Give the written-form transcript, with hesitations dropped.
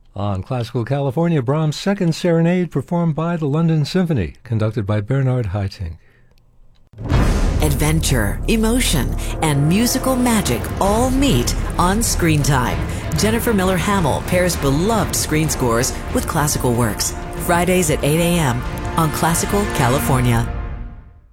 On Classical California, Brahms' Second Serenade, performed by the London Symphony, conducted by Bernard Haitink. Adventure, emotion, and musical magic all meet on Screen Time. Jennifer Miller Hamill pairs beloved screen scores with classical works. Fridays at 8 a.m. on Classical California.